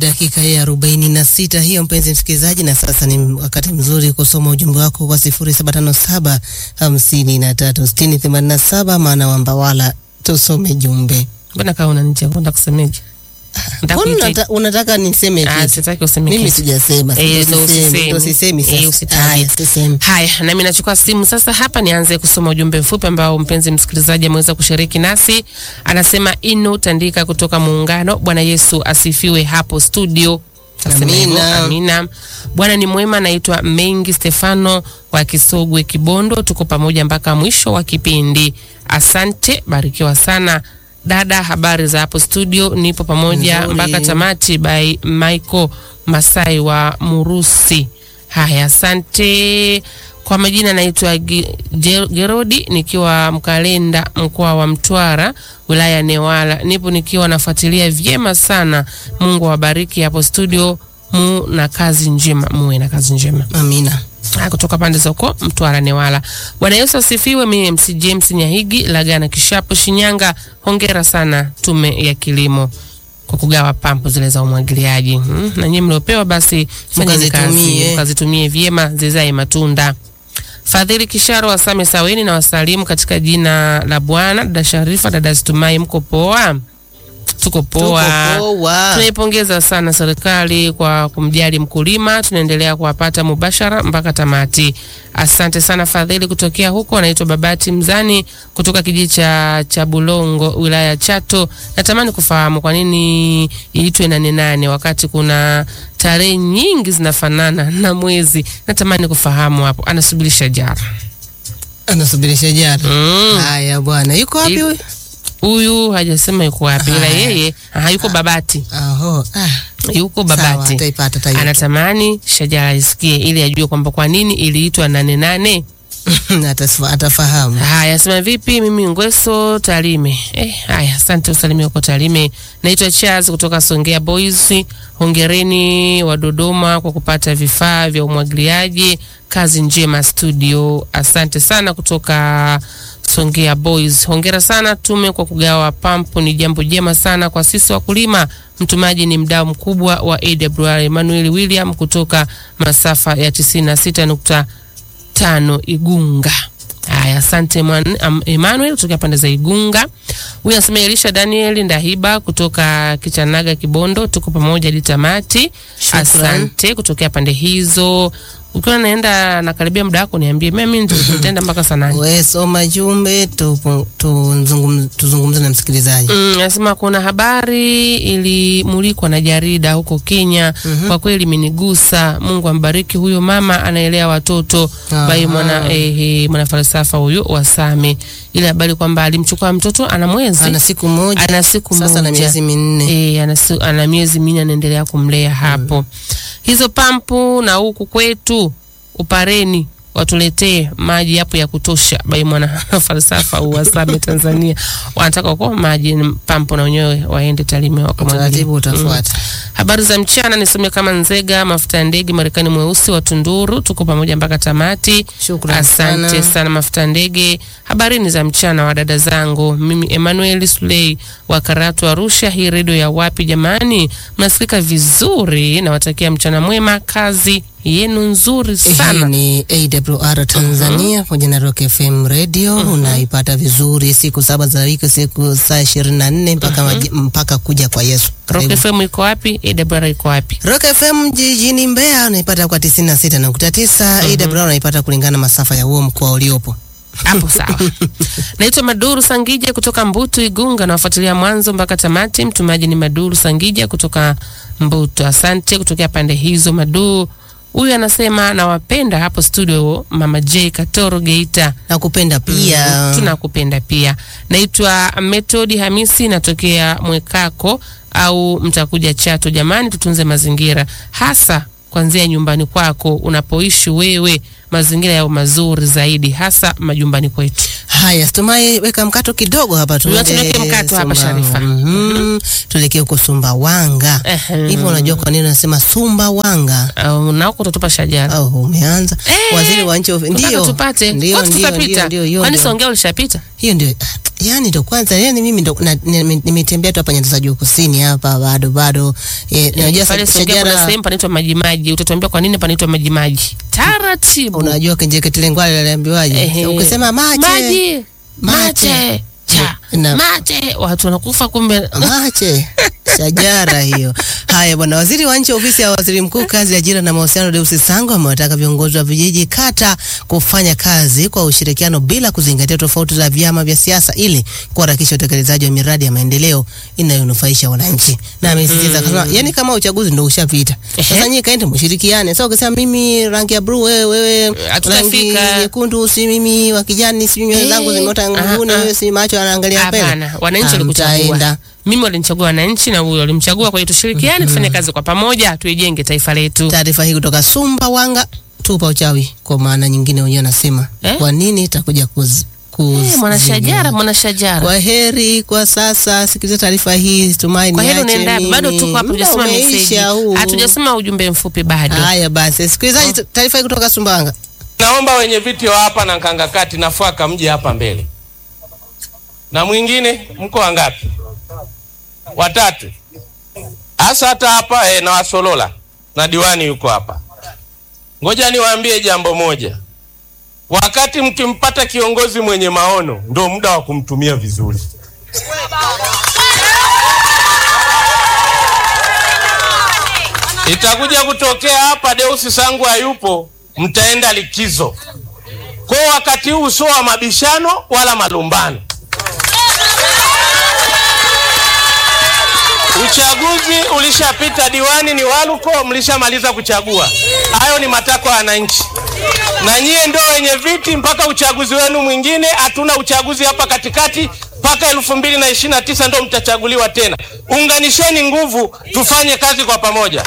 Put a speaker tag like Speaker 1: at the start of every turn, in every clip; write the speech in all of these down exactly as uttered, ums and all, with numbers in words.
Speaker 1: dakika ya arobaini na sita hiyo, mpenzi msikilizaji, na sasa ni wakati mzuri kusoma ujumbe wako kwa sifuri saba tano saba hamsini na tatu sitini themanini na saba. Maana wamba wala tusome jumbe.
Speaker 2: Mbona kaona nje kwenda kusemeje?
Speaker 1: Unataka unataka niseme kitu?
Speaker 2: Ah, sitaki useme kitu.
Speaker 1: Mimi sijasema.
Speaker 2: Eh, so usiseme.
Speaker 1: Usisemi sasa.
Speaker 2: Eh, usitaje.
Speaker 1: Usiseme.
Speaker 2: Haya, na mimi nachukua simu sasa hapa nianze kusoma ujumbe mfupi ambao mpenzi msikilizaji ameweza kushiriki nasi. Anasema Ino Tandika kutoka Muungano. Bwana Yesu asifiwe hapo studio.
Speaker 1: Amina.
Speaker 2: Amina. Bwana ni mwema. Naitwa Mengi Stefano wa Kisogwe Kibondo. Tuko pamoja mpaka mwisho wa kipindi. Asante, barikiwa sana. Dada, habari za hapo studio? Nipo pamoja Mzuri. mpaka tamati. By Michael Masai wa Murusi. Haya, asante. Kwa majina naitwa Gerodi nikiwa Mkalenda, mkoa wa Mtwara, wilaya Newala. Nipo nikiwa nafuatilia vyema sana. Mungu awabariki hapo studio. Mu na kazi njema, muwe na kazi njema.
Speaker 1: Amina.
Speaker 2: Ha, kutoka pande zako Mtwara Newala. Bwana Yesu asifiwe. Mimi M C James Nyahigi Lagana Kishapo Shinyanga. Hongera sana Tume ya Kilimo kwa kugawa pampu zile za umwagiliaji. Hmm? Na nyinyi mliopewa basi
Speaker 1: mkazitumie
Speaker 2: mkazitumie vyema zizae matunda. Fadhili Kisharo wa Same Saweni na wasalimu katika jina la Bwana. Dada Sharifa, dada Situmai, mko poa? Tuko poa. Tunaipongeza sana serikali kwa kumjali mkulima. Tunaendelea kuwapata mubashara mpaka tamati. Asante sana Fadhili kutokea huko. Anaitwa Babati Mzani kutoka kijiji cha Chabulongo, wilaya Chato. Natamani kufahamu kwa nini iitwe nane nane wakati kuna tarehe nyingi zinafanana na mwezi. Natamani kufahamu hapo. Anasubirisha jara.
Speaker 1: Anasubirisha jara.
Speaker 2: Mm.
Speaker 1: Haya bwana. Yuko wapi huyu?
Speaker 2: Huyu hajasema yuko wapi, ila yeye hayuko Babati.
Speaker 1: Aho. Ah.
Speaker 2: Yuko Babati.
Speaker 1: Taipata taipata. Anatamani
Speaker 2: Shajara isikie ili ajue kwamba kwa nini iliitwa nane nane.
Speaker 1: Atafahamu.
Speaker 2: Haya, sema vipi? Mimi Ngweso Talime. Eh, haya, asante usalimie uko Talime. Naitwa Charles kutoka Songea Boys. Hongereni wa Dodoma kwa kupata vifaa vya umwagiliaji. Kazi njema studio. Asante sana kutoka Songea Boys. Hongera sana tume kwa kugawa pampu, ni jambo jema sana kwa sisi wakulima. Mtumaji ni mdau mkubwa wa A W R Emmanuel William kutoka masafa ya tisini na sita nukta tano Igunga. Haya, asante um, Emmanuel kutoka pande za Igunga. Huyu anasema Elisha Daniel Ndahiba kutoka Kichanaga Kibondo. Tuko pamoja hadi tamati. Asante kutokea pande hizo. Ukiwa naenda nakaribia muda wako niambie, mimi nitaenda mpaka saa nane.
Speaker 1: Wewe soma jumbe tuzungumze tuzungumze na msikilizaji.
Speaker 2: Mm, nasema kuna habari ilimulikwa na jarida huko Kenya. Mm-hmm. Kwa kweli imenigusa. Mungu ambariki huyo mama, anaelea watoto. Bai mwana eh, mwana falsafa huyo wa Same. Ile habari kwamba alimchukua mtoto ana mwezi,
Speaker 1: ana siku moja,
Speaker 2: ana siku
Speaker 1: sasa
Speaker 2: moja,
Speaker 1: na miezi minne.
Speaker 2: Eh, ana ana miezi minne anaendelea kumlea hapo. Mm. Hizo pampu na huku kwetu Upareni watuletee maji hapo ya kutosha. Bai mwana falsafa wa Same Tanzania. Wanataka kwa maji pampu na wenyewe waende Talime wakamwagilia.
Speaker 1: Utafuata. Mm.
Speaker 2: Habari za mchana nisome kama Nzega mafuta ya ndege Marekani mweusi wa Tunduru. Tuko pamoja mpaka tamati.
Speaker 1: Shukrani.
Speaker 2: Asante sana, sana mafuta ndege. Habari ni za mchana wa dada zangu. Mimi Emmanuel Sulei wa Karatu Arusha. Hii redio ya wapi jamani? Mnasikika vizuri na watakia mchana mwema, kazi yenu nzuri sana.
Speaker 1: Hii ni A W R Tanzania pamoja na Rock F M Radio. Uh-huh. Unaipata vizuri siku saba za wiki, siku saa ishirini na nne mpaka uh-huh. mpaka kuja kwa Yesu.
Speaker 2: Rock F M iko wapi? A W R iko wapi?
Speaker 1: Rock F M jijini Mbeya unaipata kwa tisini na sita nukta tisa. Uh-huh. A W R unaipata kulingana masafa ya huo mkoa uliopo.
Speaker 2: Hapo sawa. Naitwa Maduru Sangija kutoka Mbutu Igunga na wafuatilia mwanzo mpaka tamati. Mtumaji ni Maduru Sangija kutoka Mbutu. Asante kutokea pande hizo Maduru. Huyu anasema nawapenda hapo studio Mama J Katoro Geita.
Speaker 1: Nakupenda pia.
Speaker 2: Mm, tunakupenda pia. Naitwa Method Hamisi natokea Mwekako au mtakuja Chato. Jamani tutunze mazingira. Hasa kuanzia nyumbani kwako unapoishi wewe, mazingira yao mazuri zaidi hasa majumbani kwetu.
Speaker 1: Haya, Situmai weka mkato kidogo hapa tu.
Speaker 2: Tuweke mkato hapa Sharifa.
Speaker 1: Mhm. Tulekee huko Sumbawanga. Hivyo unajua kwa nini nasema Sumbawanga?
Speaker 2: Au na huko tutupa Shajara.
Speaker 1: Au umeanza.
Speaker 2: Eh,
Speaker 1: waziri wa nchi ndio
Speaker 2: tupate.
Speaker 1: Ndio,
Speaker 2: ndio, ndio, ndio.
Speaker 1: Kwani
Speaker 2: Songea ulishapita?
Speaker 1: hiyo ndio yani ndo kwanza yani mimi ndo nimetembea tu hapa nyanda za juu kusini hapa bado bado eh, unajua
Speaker 2: Shajara kuna sehemu panaitwa maji maji, utatuambia kwa nini panaitwa maji maji taratibu.
Speaker 1: Unajua Kenjeke Tilengwale aliambiwaje ukisema mache
Speaker 2: maji mache cha na mache watu wanakufa kumbe
Speaker 1: mache Shajara hiyo. Haya bwana, waziri wa nchi ofisi ya waziri mkuu kazi, ajira na mahusiano Deusi Sango amewataka viongozi wa vijiji kata kufanya kazi kwa ushirikiano bila kuzingatia tofauti za vyama vya siasa ili kuharakisha utekelezaji wa miradi ya maendeleo inayonufaisha wananchi. Na amesisitiza mm. kama yani kama uchaguzi ndio ushapita. Sasa nyinyi kaende mshirikiane. Sasa ukisema mimi rangi ya blue wewe wewe rangi nyekundu si mimi wa kijani si mimi wenzangu zimeota nguvuni wewe si macho anaangalia mbele.
Speaker 2: Hapana, wananchi walikuchagua. Mimi walimchagua wananchi na huyo walimchagua, kwa hiyo tushirikiane mm -hmm. tufanye kazi kwa pamoja tuijenge taifa letu. Taarifa
Speaker 1: hii kutoka Sumbawanga. Tupa uchawi kwa maana nyingine wenyewe nasema eh? Kwa nini itakuja kuz
Speaker 2: kuz eh, mwana Shajara mwana Shajara.
Speaker 1: Kwa heri kwa sasa, sikiliza taarifa hii Tumaini.
Speaker 2: Kwa heri nenda bado tuko hapa tujasema message. Hatujasema ujumbe mfupi bado.
Speaker 1: Haya basi sikilizaji oh. taarifa hii kutoka Sumbawanga.
Speaker 3: Naomba wenye viti wa hapa na Nkangakati na Fwaka mje hapa mbele. Na mwingine mko wangapi? Watatu. Asa hata hapa eh, na Wasolola na diwani yuko hapa. Ngoja niwaambie jambo moja. Wakati mkimpata kiongozi mwenye maono ndio muda wa kumtumia vizuri. Itakuja kutokea hapa Deusi Sangu hayupo, mtaenda likizo. Kwa wakati huu sio wa mabishano wala malumbano. Uchaguzi ulishapita, diwani ni waluko, mlishamaliza kuchagua. Hayo ni matakwa ya wananchi. Na nyie ndio wenye viti mpaka uchaguzi wenu mwingine. Hatuna uchaguzi hapa katikati mpaka elfu mbili na ishirini na tisa ndio mtachaguliwa tena. Unganisheni nguvu tufanye kazi kwa pamoja.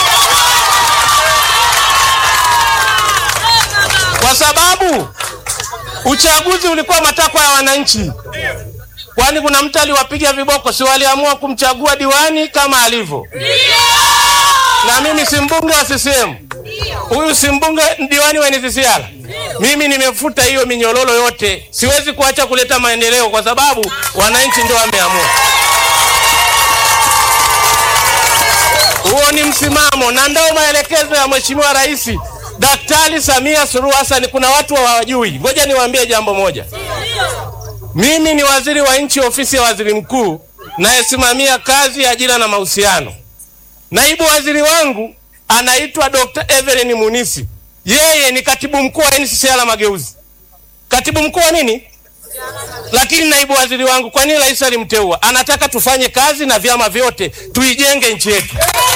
Speaker 3: Kwa sababu uchaguzi ulikuwa matakwa ya wananchi. Kwani kuna mtu aliwapiga viboko, si waliamua kumchagua diwani kama alivyo? Na mimi si mbunge wa C C M. Huyu si mbunge diwani wa N C C R. Mimi nimefuta hiyo minyololo yote. Siwezi kuacha kuleta maendeleo kwa sababu wananchi ndio wameamua. Huo ni msimamo na ndio maelekezo ya Mheshimiwa Rais Daktari Samia Suluhu Hassan. Kuna watu hawajui. Ngoja niwaambie jambo moja. Mimi ni waziri wa nchi ofisi ya waziri mkuu nayesimamia kazi ya ajira na mahusiano. Naibu waziri wangu anaitwa Doctor Evelyn Munisi. Yeye ni katibu mkuu wa N C C R Mageuzi. Katibu mkuu wa nini? Lakini naibu waziri wangu, kwa nini rais alimteua? Anataka tufanye kazi na vyama vyote, tuijenge nchi yetu.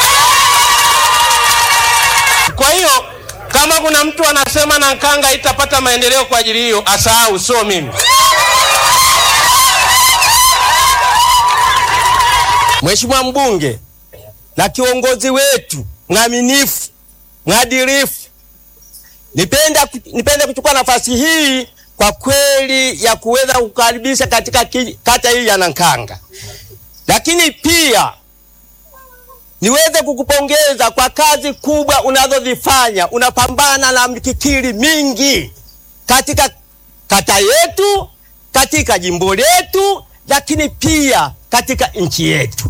Speaker 3: Kwa hiyo kama kuna mtu anasema na Nkanga itapata maendeleo kwa ajili hiyo, asahau, sio mimi.
Speaker 4: Mheshimiwa mbunge na kiongozi wetu mwaminifu, mwadilifu, nipenda nipenda kuchukua nafasi hii kwa kweli ya kuweza kukaribisha katika kata hii ya Nkanga. Lakini pia niweze kukupongeza kwa kazi kubwa unazozifanya. Unapambana na mikikiri mingi katika kata yetu, katika jimbo letu, lakini pia katika nchi yetu.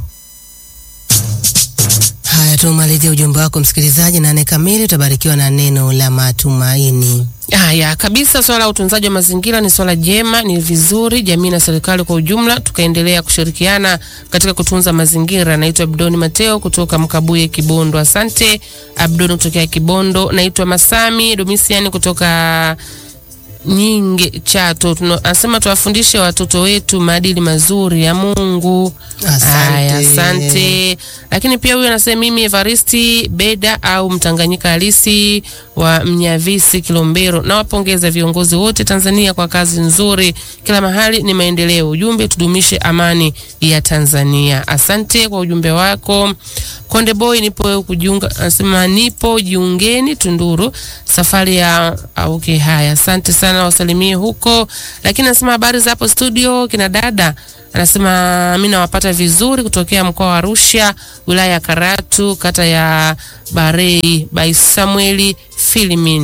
Speaker 1: Haya, tumalizie ujumbe wako msikilizaji, na nane kamili utabarikiwa na neno la matumaini.
Speaker 2: Haya kabisa, swala la utunzaji wa mazingira ni swala jema, ni vizuri jamii na serikali kwa ujumla tukaendelea kushirikiana katika kutunza mazingira. Naitwa Abdoni Mateo kutoka Mkabuye Kibondo. Asante Abdoni kutoka Kibondo. Naitwa Masami Domisiani kutoka Nyinge Chato. Anasema tuwafundishe watoto wetu maadili mazuri ya Mungu.
Speaker 1: Asante.
Speaker 2: Aya, asante. Lakini pia huyu anasema mimi Evaristi Beda au Mtanganyika halisi wa Mnyavisi Kilombero, na wapongeza viongozi wote Tanzania kwa kazi nzuri. Kila mahali ni maendeleo. Ujumbe tudumishe amani ya Tanzania. Asante kwa ujumbe wako. Konde Boy nipo kujiunga, anasema nipo jiungeni Tunduru safari ya okay. Haya, asante sana, wasalimie huko. Lakini anasema habari za hapo studio kina dada. Anasema mimi nawapata vizuri kutokea mkoa wa Arusha, wilaya ya Karatu, kata ya Barei by Samueli Filimin.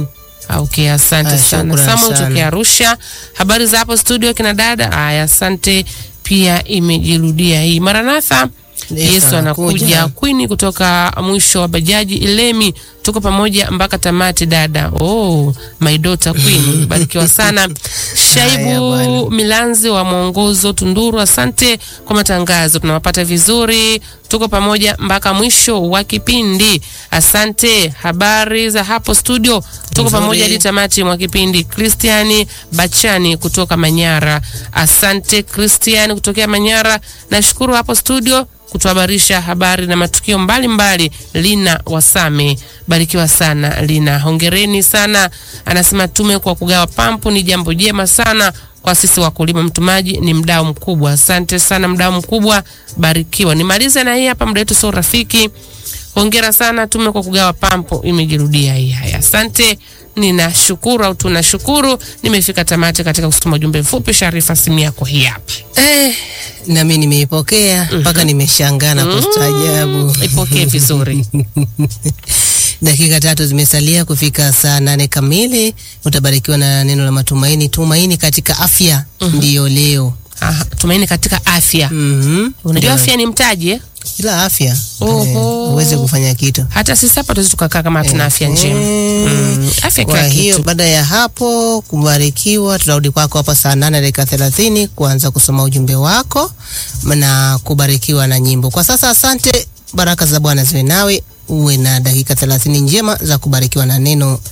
Speaker 2: Okay, asante
Speaker 1: Aya,
Speaker 2: sana.
Speaker 1: shukrani
Speaker 2: Samuel
Speaker 1: sana.
Speaker 2: tokea Arusha. Habari za hapo studio kina dada? Aya, asante. Pia imejirudia hii. Maranatha,
Speaker 1: Yesu
Speaker 2: Yesu anakuja.
Speaker 1: anakuja.
Speaker 2: Queen kutoka mwisho wa bajaji Ilemi, tuko pamoja mpaka tamati dada. Oh, my daughter Queen. Barikiwa sana.
Speaker 1: Haya,
Speaker 2: Shaibu
Speaker 1: bwana.
Speaker 2: Milanzi wa Mwongozo Tunduru, asante kwa matangazo. Tunawapata vizuri. Tuko pamoja mpaka mwisho wa kipindi. Asante. Habari za hapo studio? Tuko
Speaker 1: Nzuri.
Speaker 2: pamoja hadi tamati mwa kipindi. Christiani Bachani kutoka Manyara. Asante Christiani kutokea Manyara. Nashukuru hapo studio kutuhabarisha habari na matukio mbalimbali mbali. Lina Wasame, barikiwa sana Lina, hongereni sana. Anasema tume kwa kugawa pampu ni jambo jema sana kwa sisi wakulima. Mtumaji ni mdau mkubwa. Asante sana mdau mkubwa, barikiwa. Nimalize na hii hapa, muda wetu sio rafiki. Hongera sana tume kwa kugawa pampu, imejirudia hii. Haya, asante. Ninashukuru au tunashukuru. Nimefika tamati katika kusoma ujumbe mfupi. Sharifa, simu yako hii hapa.
Speaker 1: Eh, na mimi nimeipokea mpaka nimeshangaa na kustaajabu.
Speaker 2: Ipokee vizuri.
Speaker 1: Dakika tatu zimesalia kufika saa nane kamili. Utabarikiwa na neno la matumaini. Tumaini katika afya ndiyo leo.
Speaker 2: Aha, tumaini katika afya.
Speaker 1: Mhm.
Speaker 2: Unajua
Speaker 1: Ndio.
Speaker 2: afya ni mtaji,
Speaker 1: Ila afya
Speaker 2: Oho.
Speaker 1: eh, uweze kufanya kitu.
Speaker 2: hata sisi hapa tuwezi tukakaa kama hatuna afya njema. Mm, afya
Speaker 1: Kwa
Speaker 2: kila
Speaker 1: hiyo
Speaker 2: kitu.
Speaker 1: baada ya hapo kubarikiwa, tutarudi kwako hapa saa nane dakika thelathini kuanza kusoma ujumbe wako na kubarikiwa na nyimbo. Kwa sasa asante, baraka za Bwana ziwe nawe, uwe na dakika thelathini njema za kubarikiwa na neno